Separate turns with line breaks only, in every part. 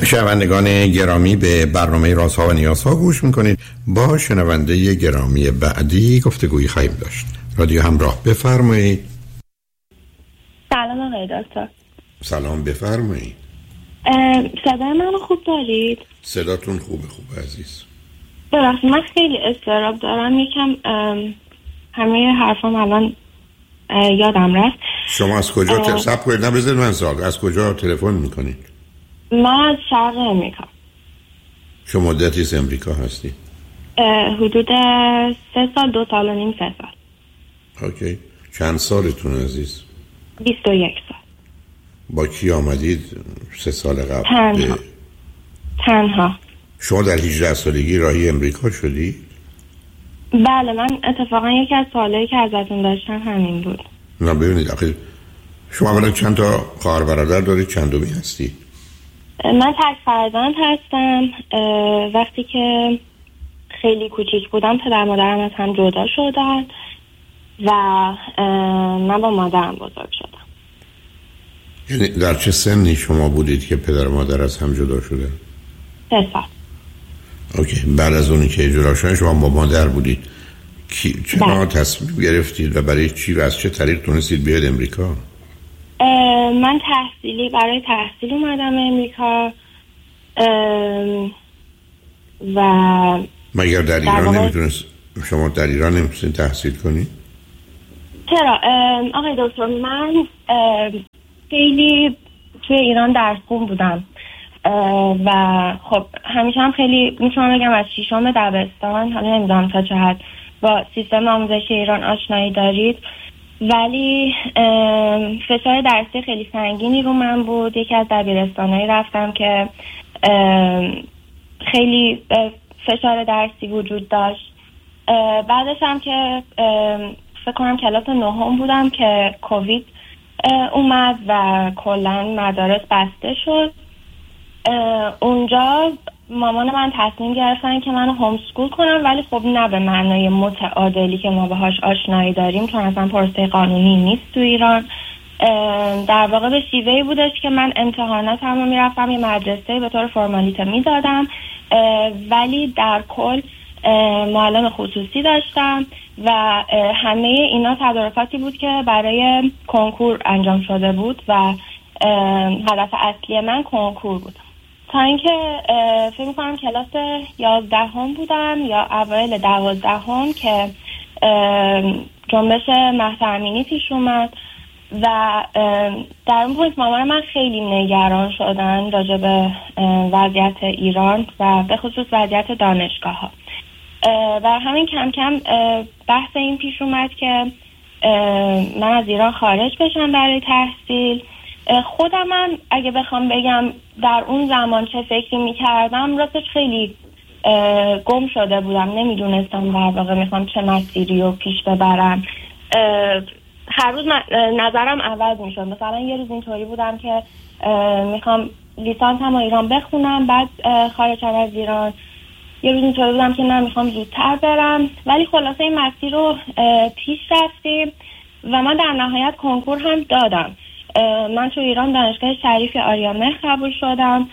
شنوندگان گرامی، به برنامه رازها و نیازها گوش میکنید. با شنونده گرامی بعدی گفتگویی خواهیم داشت. رادیو همراه، بفرمایید.
سلام آقای دکتر.
سلام، بفرمایید.
صدای منو خوب دارید؟
صداتون خوبه عزیز.
ببخشید من خیلی اضطراب دارم، یکم همه حرفام الان یادم رفت.
شما از کجا صبر کنید، نبذارید من سوال، از کجا تلفن میکنید؟
من از شرق امریکا.
شما مدتی از امریکا هستی؟
حدود 3 سال، 2 سال و نیم، 3 سال.
اوکی. چند سالتون عزیز؟
21 سال.
با کی آمدید 3 سال قبل؟
تنها.
شما در 18 سالگی راهی امریکا شدی؟
بله، من اتفاقا یکی از سوالایی که ازتون داشتم همین بود.
نه ببینید، آخه شما اولا چند تا خواهر برادر دارید؟ چندمی هستی؟
من تک فرزند هستم. وقتی که خیلی کوچیک بودم پدر مادرم از هم جدا شدن و من با مادرم بزرگ شدم.
یعنی در چه سنی شما بودید که پدر مادر از هم جدا شدن؟
3 سال.
اوکی. بعد از اونی که جدا شدن شما با مادر بودید. چرا تصمیم گرفتید و برای چی و از چه طریق تونستید بیاید امریکا؟
من برای تحصیل اومدم امریکا و
مگر در ایران نمیتونست شما در ایران نمیتونید تحصیل کنید؟
چرا آقای دکتر، من خیلی توی ایران درس خون بودم و خب همیشه هم خیلی میتونم بگم از 6م دبستان، حالا نمیدونم تا چه حد با سیستم آموزشی ایران آشنایی دارید، ولی فشار درسی خیلی سنگینی رو من بود. یکی از دبیرستانایی رفتم که خیلی فشار درسی وجود داشت. بعدش هم که فکر کنم کلاس 9 بودم که کووید اومد و کلن مدارس بسته شد. اونجا مامان من تصمیم گرفتن که منو هوم اسکول کنم، ولی خب نه به معنای متعادلی که ما باهاش آشنایی داریم، چون اصلا پروسه قانونی نیست تو ایران. در واقع به شیوهی بودش که من امتحاناتم رو میرفتم یه مدرسه به طور فرمالیته میدادم، ولی در کل معلم خصوصی داشتم و همه اینا تدارکاتی بود که برای کنکور انجام شده بود و هدف اصلی من کنکور بود. تا اینکه فکر می‌کنم کلاس 11 بودم یا اوایل 12 که جنبش مهسا امینی پیش اومد و در اون پوینت مامان من خیلی نگران شدن راجع به وضعیت ایران و به خصوص وضعیت دانشگاه‌ها و همین کم کم بحث این پیش اومد که من از ایران خارج بشم برای تحصیل. خودم من اگه بخوام بگم در اون زمان چه فکری میکردم، راستش خیلی گم شده بودم، نمیدونستم در واقع میخوام چه مسیری رو پیش ببرم. هر روز نظرم عوض میشد. مثلا یه روز اینطوری بودم که میخوام لیسانسم رو ایران بخونم بعد خارجم از ایران، یه روز اینطوری بودم که نه میخوام زودتر برم، ولی خلاصه این مسیر رو پیش رفتیم و من در نهایت کنکور هم دادم. من تو ایران دانشگاه شریف آریامهر قبول شدم،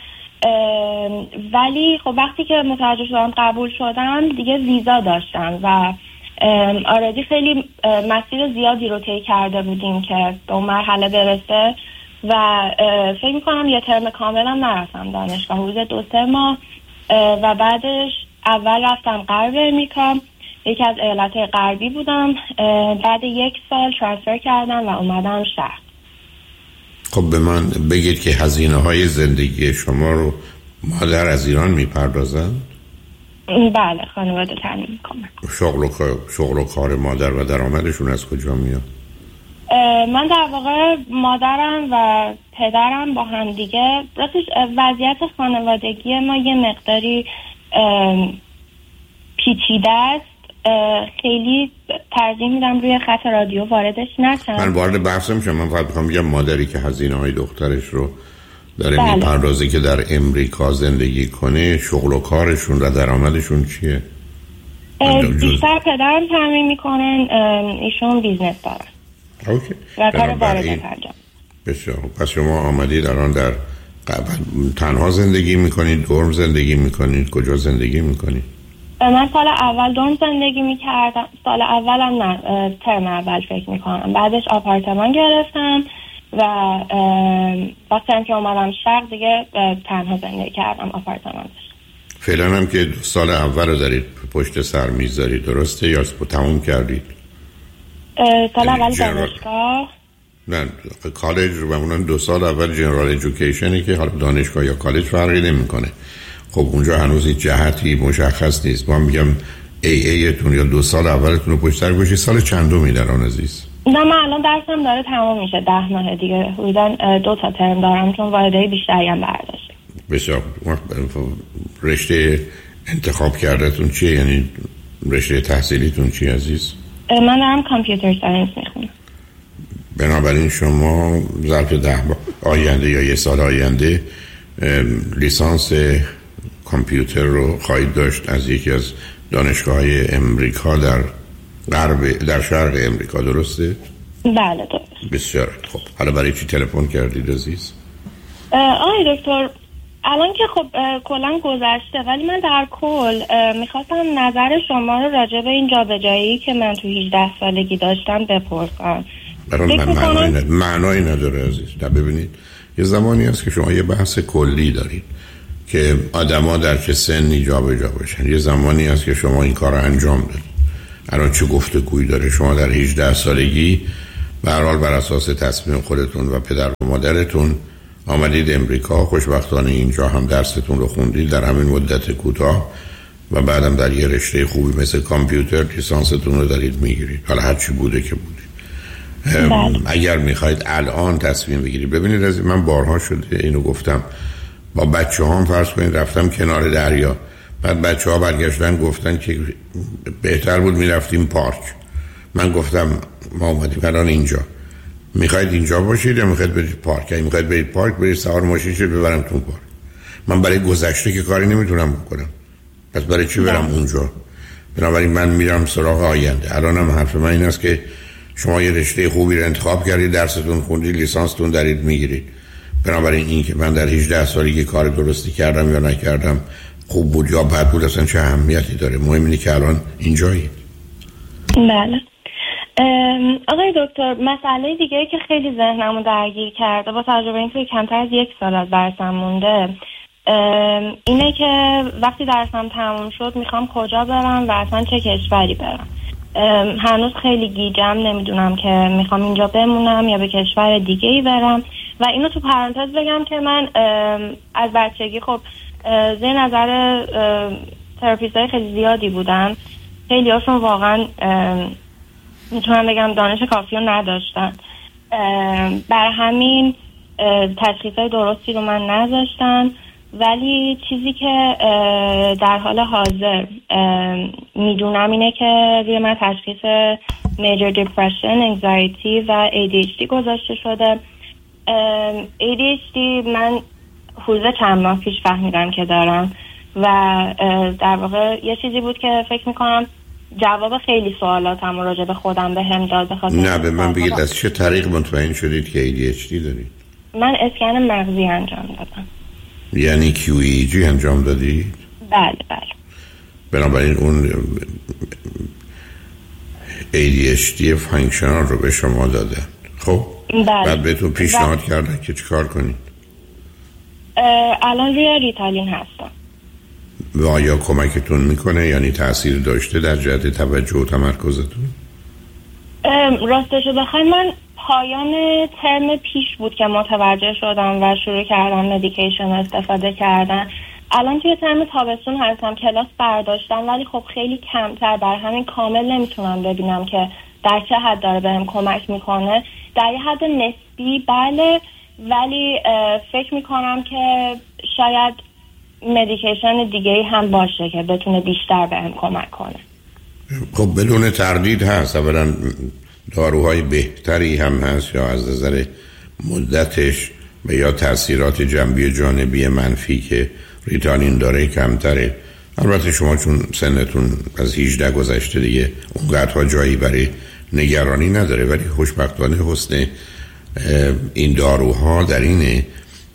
ولی خب وقتی که متوجه شدم قبول شدم دیگه ویزا داشتم و آردی خیلی مسیر زیادی رو طی کرده بودیم که به اون مرحله برسه و فکر میکنم یه ترم کاملم نرفتم دانشگاه، حدود 2-3 ماه و بعدش اول رفتم غرب امریکا، یکی از ایالت‌های غربی بودم، بعد 1 سال ترانسفر کردم و اومدم شهر.
خب به من بگید که هزینه‌های زندگی شما رو مادر از ایران میپردازن؟
بله، خانواده تامین میکنن.
شغل و کار مادر و درآمدشون از کجا میاد؟
من در واقع مادرم و پدرم با هم دیگه، راستش وضعیت خانوادگی ما یه مقداری پیچیده است. خیلی ترجیح میدم روی خط رادیو واردش نشم.
من وارد بحث میشم. من فقط میخوام بگم مادری که هزینه‌های دخترش رو داره میپردازه که در امریکا زندگی کنه، شغل و کارشون و درآمدشون چیه؟
بیشتر پدرم تامین میکنن، ایشون بیزنس دارن.
اوکی.
و کار واردات انجام.
بسیار. پس شما آمدید الان در تنها زندگی میکنید؟ دورم زندگی میکنید؟ کجا زندگی میکنید؟
من سال اول دورم زندگی میکردم. سال اولم نه، ترم اول فکر میکنم. بعدش آپارتمان گرفتم و وقتی که اومدم شرق دیگه تنها زندگی کردم آپارتمان.
فعلا هم که سال اول رو دارید پشت سر میذارید، درسته یا تموم کردید؟
سال اول دانشگاه،
نه کالج و اونم 2 سال اول جنرال ایژوکیشنی که حالا دانشگاه یا کالج فرقی نمیکنه. خب اونجا هنوز هیچ جهتی مشخص نیست. ما میگم ای تون یا 2 سال اولتون رو پشت سر گذاشتید. سال چندمی در آن عزیز؟
نه من الان درسم داره تمام میشه، 10 ماه دیگه حدوداً 2 تا ترم دارم چون واحدهای بیشتری هم برداشتم.
بسیار. رشته انتخاب کردتون چیه؟ یعنی رشته تحصیلیتون چیه عزیز؟
من دارم کامپیوتر ساینس میخونم.
بنابراین شما ظرف 10 ماه آینده یا 1 سال آینده لیسانس کامپیوتر رو خواهید داشت از یکی از دانشگاه‌های امریکا در شرق امریکا، درسته؟
بله درست.
بسیار خب. حالا برای چی تلفن کردید عزیز؟
آقای دکتر الان که خب کلا گذشته، ولی من در کل میخواستم نظر شما رو راجع به این جابجایی که من تو 18 سالگی داشتم بپرسم.
برای من معنی نداره عزیز. ببینید یه زمانی هست که شما یه بحث کلی دارید که آدما در چه سنی جابجا بشن. یه زمانی هست که شما این کار رو انجام دادید. الان چه گفتگویی داره؟ شما در 18 سالگی به هر حال بر اساس تصمیم خودتون و پدر و مادرتون آمدید امریکا. خوشبختانه اینجا هم درستون رو خوندید در همین مدت کوتاه و بعدم در یه رشته خوبی مثل کامپیوتر لیسانستون رو دارید میگیرید. حالا هر چی بوده که بوده. اگر میخواید الان تصمیم بگیرید، ببینید از من بارها شده اینو گفتم، با بچه هم فرض کنید رفتم کنار دریا، بعد بچه ها برگشتن گفتن که بهتر بود میرفتیم پارک. من گفتم ما اومدیم الان اینجا، میخواید اینجا باشید یا میخواید برید پارک؟ اگه میخواید برید پارک برید سوار ماشین شید ببرمتون پارک. من برای گذشته که کاری نمیتونم بکنم، پس برای چی برم اونجا؟ بنابراین من میرم سراغ آینده. الانم حرف من این است که شما یه رشته خوبی رو انتخاب کردید، درستون خوندید، لیسانستون دارید میگیرید. بنابراین این که من در 18 سالگی کار درستی کردم یا نکردم، خوب بود یا بد بود، اصلا چه اهمیتی داره. مهم اینه که الان اینجایید.
بله. آقای دکتر مسئله دیگه که خیلی ذهنمو درگیر کرده با توجه به اینکه کمتر از 1 سال از درسم مونده اینه که وقتی درسم تموم شد میخوام کجا برم و اصلا چه کشوری برم. هنوز خیلی گیجم، نمیدونم که میخوام اینجا بمونم یا به کشور دیگه ای برم. و اینو تو پرانتز بگم که من از بچگی خب زیر نظر تراپیست های خیلی زیادی بودن، خیلی هاشون واقعا میتونم بگم دانش کافی رو نداشتن، بر همین تشخیص های درستی رو من نذاشتن. ولی چیزی که در حال حاضر میدونم اینه که روی من تشخیص Major Depression, Anxiety و ADHD گذاشته شده. ADHD من حدود چند ماه پیش فهمیدم که دارم و در واقع یه چیزی بود که فکر میکنم جواب خیلی سوالاتم راجع به خودم به هم داد.
نه به من بگید از چه طریق مطمئن شدید که ADHD دارید؟
من اسکن مغزی انجام دادم.
یعنی QEEG انجام دادید؟
بله بله.
بنابراین اون ADHD فانکشنال رو به شما دادن. خب
بله.
بعد بهتون پیشنهاد کردن که چیکار کنید؟
الان روی ریتالین هستم.
و آیا کمکتون میکنه؟ یعنی تأثیر داشته در جهت توجه و تمرکزتون؟
راستشو بخوای من پایان ترم پیش بود که متوجه شدم و شروع کردم مدیکیشن استفاده کردن. الان توی ترم تابستون هستم، کلاس برداشتم ولی خب خیلی کمتر، بر همین کامل نمیتونم ببینم که در چه حد داره بهم کمک میکنه. در یه حد نسبی بله، ولی فکر میکنم که شاید مدیکیشن دیگه‌ای هم باشه که بتونه بیشتر بهم کمک کنه.
خب بدون تردید هست، اولا داروهای بهتری هم هست یا از نظر مدتش و یا تاثیرات جنبی جانبی منفی که ریتالین داره کمتره. البته شما چون سنتون از 18 گذشته دیگه اونقدرها جایی برای نگرانی نداره، ولی خوشبختانه حسن این داروها در اینه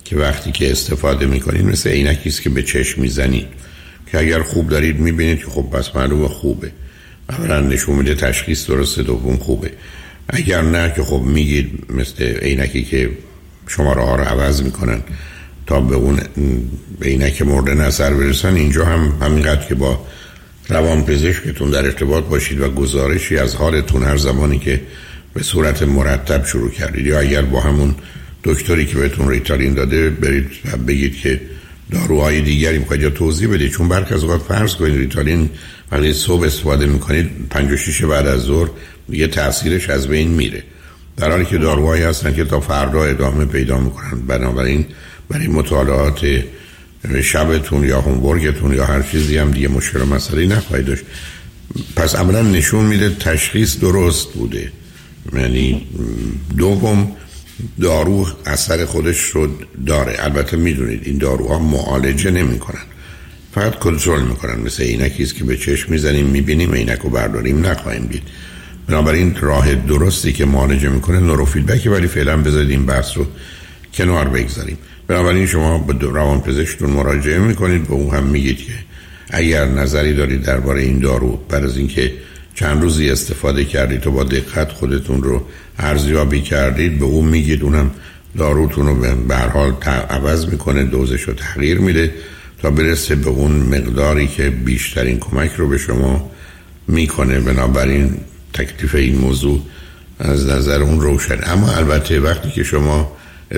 که وقتی که استفاده میکنید مثل عینکی است که به چشم میزنید که اگر خوب دارید میبینید که خب پس معلومه خوبه، اولا نشون میده تشخیص درسته، دوم خوبه. اگر نه که خب میگید مثل عینکی که شماره ها رو عوض میکنن تا به اون عینک مورد نظر برسن. اینجا هم همینقدر که با روانپزشکتون در ارتباط باشید و گزارشی از حالتون هر زمانی که به صورت مرتب شروع کردید، یا اگر با همون دکتری که بهتون ریتالین داده برید و بگید که داروهای دیگری میخواید یا توضیح بدید، چون برخی از اوقات فرض کنید ریتالین وقتی صبح استفاده میکنید 5 و 6 بعد از ظهر دیگه تاثیرش از بین میره، در حالی که داروهایی هستن که تا فردا ادامه پیدا میکنن. بنابراین برای مطالعات شبتون یا هومورکتون یا هر چیزی هم دیگه مشکل و مسئله نخواهید داشت. پس عملا نشون میده تشخیص درست بوده. یعنی دوم دارو اثر خودش رو داره. البته میدونید این داروها معالجه نمی کنن، فقط کنترل میکنن. مثل عینکی است که به چشم میزنیم میبینیم، عینک رو برداریم نخواهیم دید. بنابراین راه درستی که معالجه میکنه نوروفیدبک، ولی فعلا بذارید این بحث رو کنار بگذاریم. بنابراین شما به روانپزشکتون مراجعه میکنید، به اون هم میگید که اگر نظری دارید درباره این دارو بعد از اینکه چند روزی استفاده کردید و با دقت خودتون رو ارزیابی کردید، به اون میگید، اونم داروتون رو به هر حال عوض میکنه، دوزش رو تغییر میده تا برسه به اون مقداری که بیشترین کمک رو به شما میکنه. بنابراین تکلیف این موضوع از نظر اون روشن. اما البته وقتی که شما